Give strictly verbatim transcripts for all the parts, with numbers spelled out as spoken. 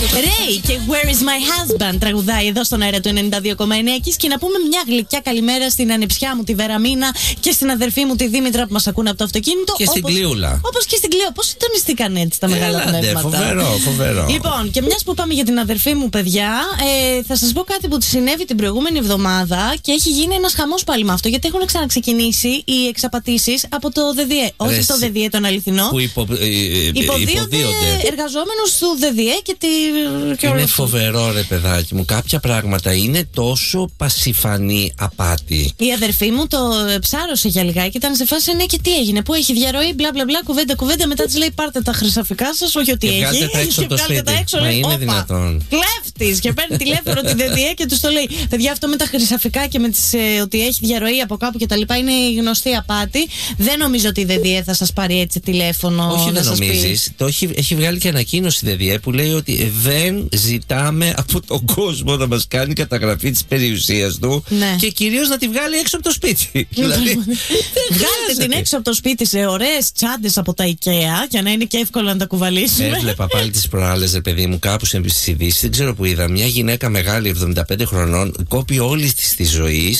Ray και Where is my husband τραγουδάει εδώ στον αέρα του ενενήντα δύο κόμμα εννέα. Και να πούμε μια γλυκιά καλημέρα στην ανεψιά μου τη Βεραμίνα και στην αδερφή μου τη Δήμητρα που μας ακούνε από το αυτοκίνητο. Και στην Κλίουλα. Όπως και στην Κλίουλα. Πώς συντονιστήκαν έτσι τα μεγάλα πνεύματα. Φοβερό, φοβερό. Λοιπόν, και μιας που πάμε για την αδερφή μου, παιδιά, ε, θα σας πω κάτι που τη συνέβη την προηγούμενη εβδομάδα και έχει γίνει ένας χαμός πάλι με αυτό. Γιατί έχουν ξαναξεκινήσει οι εξαπατήσεις από το ΔΔΕ. Όχι το ΔΔΕ τον αληθινό. Που υπο, ε, υποδίονται εργαζόμενους του ΔΔΕ και τη. Και είναι φοβερό, ρε παιδάκι μου. Κάποια πράγματα είναι τόσο πασιφανή απάτη. Η αδερφή μου το ψάρωσε για λιγάκι, ήταν σε φάση ναι, και τι έγινε, πού έχει διαρροή, μπλα μπλα μπλα, κουβέντα κουβέντα. Μετά της λέει πάρτε τα χρυσαφικά σας, όχι ότι και έχει. Βγάλτε τα έξω από το σπίτι. Τα έξω, Μα λέει, είναι όπα, δυνατόν. κλέφτης. Και παίρνει τηλέφωνο τη ΔΔΕ και του το λέει. Παιδιά, αυτό με τα χρυσαφικά και με τις, ε, ότι έχει διαρροή από κάπου κτλ. Είναι η γνωστή απάτη. Δεν νομίζω ότι η ΔΔΕ θα σας πάρει έτσι τηλέφωνο. Όχι, δεν νομίζεις. Το έχει, έχει βγάλει και ανακοίνωση η ΔΔΕ που λέει ότι δεν ζητάμε από τον κόσμο να μας κάνει καταγραφή της περιουσίας του, ναι, και κυρίως να τη βγάλει έξω από το σπίτι. Δηλαδή, βγάλτε την έξω από το σπίτι σε ωραίες τσάντες από τα IKEA για να είναι και εύκολο να τα κουβαλήσουμε. Έβλεπα πάλι τις προάλλες, ρε παιδί μου, κάπου στις ειδήσεις, δεν ξέρω που είδα, μια γυναίκα μεγάλη εβδομήντα πέντε χρονών, κόπη όλη της τη ζωή.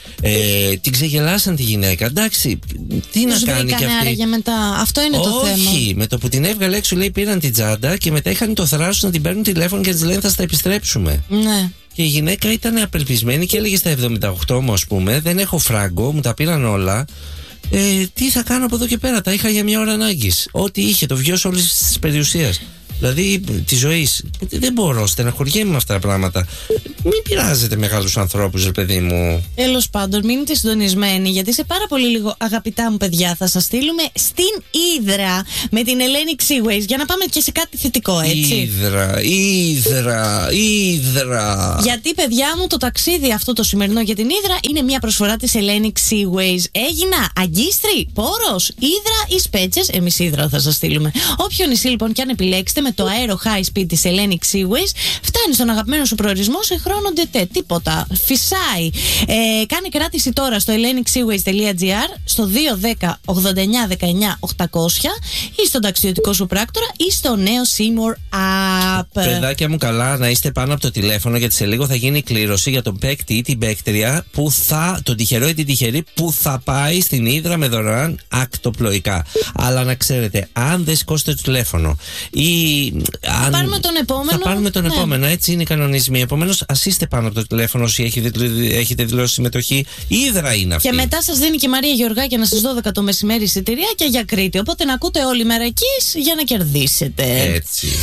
Ε, την ξεγελάσαν τη γυναίκα. Εντάξει, τι τους να κάνει κι αυτή. Για μετά. Αυτό είναι Όχι, το θέμα. Όχι, με το που την έβγαλε έξω, λέει, πήραν την τσάντα και μετά είχαν το θράσος να την παίρνουν τηλέφωνο και να της λένε θα στα επιστρέψουμε. Ναι. Και η γυναίκα ήταν απελπισμένη και έλεγε στα εβδομήντα οκτώ μου, ας πούμε, δεν έχω φράγκο, μου τα πήραν όλα. Ε, τι θα κάνω από εδώ και πέρα, τα είχα για μια ώρα ανάγκης. Ό,τι είχε, το βιώσω όλη τη περιουσία. Δηλαδή τη ζωή. Δεν μπορώ, στεναχωριέμαι με αυτά τα πράγματα. Μην πειράζετε μεγάλους ανθρώπους, ρε παιδί μου. Τέλος πάντων, μείνετε συντονισμένοι, γιατί σε πάρα πολύ λίγο, αγαπητά μου παιδιά, θα σας στείλουμε στην Ύδρα με την Ελένη Ξίγουεϊς για να πάμε και σε κάτι θετικό, έτσι. Ύδρα, Ύδρα, Ύδρα. Γιατί, παιδιά μου, το ταξίδι αυτό το σημερινό για την Ύδρα είναι μια προσφορά της Ελένη Ξίγουεϊς. Έγινα αγκίστρι, Πόρος, Ύδρα ή Σπέτσες. Εμείς Ύδρα θα σας στείλουμε. Όποιο νησί λοιπόν και αν επιλέξετε, με το αέρο high speed της Ελένη Ξίγουεϊς φτάνει στον αγαπημένο σου προορισμό σε χρόνο ντετέ. Τίποτα. Φυσάει. Ε, κάνε κράτηση τώρα στο ελένη-ξίγουεϊς τελεία τζι άρ, στο δύο ένα μηδέν ογδόντα εννιά δεκαεννιά οκτακόσια ή στον ταξιδιωτικό σου πράκτορα ή στο νέο Seymour App. Παιδάκια μου, καλά να είστε πάνω από το τηλέφωνο, γιατί σε λίγο θα γίνει κλήρωση για τον παίκτη ή την παίκτρια που θα, τον τυχερό ή την τυχερή που θα πάει στην Ύδρα με δωρεάν ακτοπλοϊκά. Αλλά να ξέρετε, αν δεν σηκώσετε το τηλέφωνο ή θα αν... πάρουμε τον επόμενο. Θα πάρουμε τον ναι. επόμενο, έτσι είναι οι κανονισμοί. Επομένως, ας είστε πάνω από το τηλέφωνο όσοι έχετε δηλώσει συμμετοχή. Ύδρα είναι αυτή. Και μετά σας δίνει και η Μαρία Γεωργάκη ένα στις δώδεκα το μεσημέρι εισιτηρία και για Κρήτη. Οπότε να ακούτε όλη μέρα εκεί για να κερδίσετε. Έτσι.